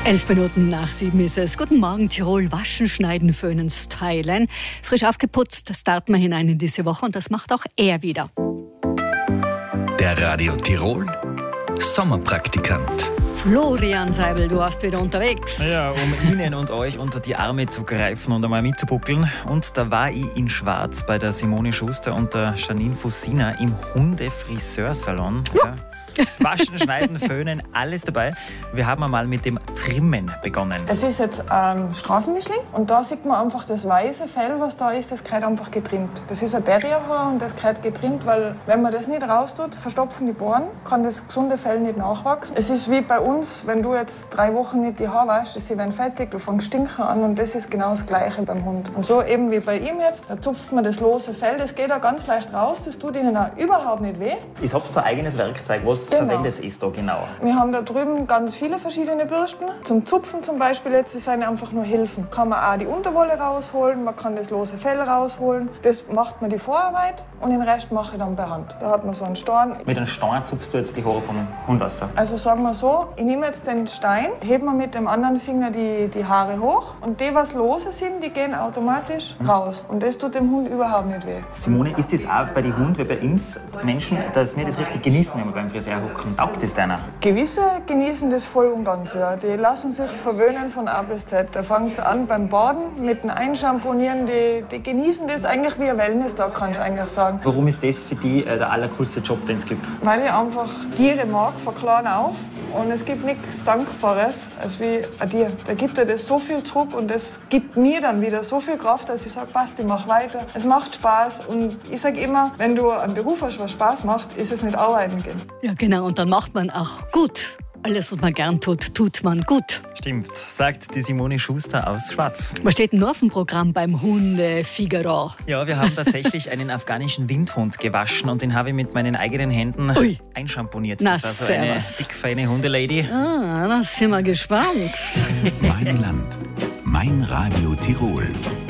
11 Minuten nach 7 ist es. Guten Morgen, Tirol. Waschen, schneiden, föhnen, stylen. Frisch aufgeputzt, das starten wir hinein in diese Woche und das macht auch er wieder. Der Radio Tirol Sommerpraktikant. Florian Seibel, du warst wieder unterwegs. Ja, um Ihnen und euch unter die Arme zu greifen und einmal mitzubuckeln. Und da war ich in Schwarz bei der Simone Schuster und der Janine Fusina im Hundefriseursalon. Ja. Waschen, schneiden, föhnen, alles dabei. Wir haben einmal mit dem Trimmen begonnen. Es ist jetzt Straßenmischling und da sieht man einfach das weiße Fell, was da ist, das gehört einfach getrimmt. Das ist ein Terrierhaar und das gehört getrimmt, weil wenn man das nicht raustut, verstopfen die Poren, kann das gesunde Fell nicht nachwachsen. Es ist wie bei uns, wenn du jetzt 3 Wochen nicht die Haare waschst, sie werden fettig, du fängst stinken an und das ist genau das Gleiche beim Hund. Und so eben wie bei ihm jetzt, da zupft man das lose Fell, das geht auch ganz leicht raus, das tut ihnen auch überhaupt nicht weh. Ich habe da ein eigenes Werkzeug. Was verwendet ihr da genau? Wir haben da drüben ganz viele verschiedene Bürsten. Zum Zupfen zum Beispiel jetzt, das sind einfach nur Hilfen. Kann man auch die Unterwolle rausholen, man kann das lose Fell rausholen. Das macht man die Vorarbeit und den Rest mache ich dann per Hand. Da hat man so einen Stein. Mit einem Stein zupfst du jetzt die Haare vom Hund raus? Also sagen wir so, ich nehme jetzt den Stein, hebe mir mit dem anderen Finger die Haare hoch und die, was lose sind, die gehen automatisch raus. Und das tut dem Hund überhaupt nicht weh. Simone, ist das auch bei den Hunden wie bei uns Menschen, dass wir das richtig genießen, wenn wir beim Friseur hocken? Taugt das deiner? Gewisse genießen das voll und ganz, ja. Die lassen sich verwöhnen von A bis Z. Da fängt es an beim Baden, mit dem Einschamponieren, die genießen das eigentlich wie ein Wellness-Tag, kann ich eigentlich sagen. Warum ist das für dich der allercoolste Job, den es gibt? Weil ich einfach Tiere mag, von klein auf. Und es gibt nichts Dankbares als wie ein Tier. Da gibt er das so viel zurück und das gibt mir dann wieder so viel Kraft, dass ich sage, passt, ich mach weiter. Es macht Spaß und ich sage immer, wenn du einen Beruf hast, was Spaß macht, ist es nicht arbeiten gehen. Ja, genau. Und dann macht man auch gut. Alles, was man gern tut, tut man gut. Stimmt, sagt die Simone Schuster aus Schwarz. Was steht denn noch auf dem Programm beim Hunde Figaro? Ja, wir haben tatsächlich einen afghanischen Windhund gewaschen und den habe ich mit meinen eigenen Händen einschamponiert. Na, das ist also eine dickfeine Hundelady. Ah, da sind wir gespannt. Mein Land, mein Radio Tirol.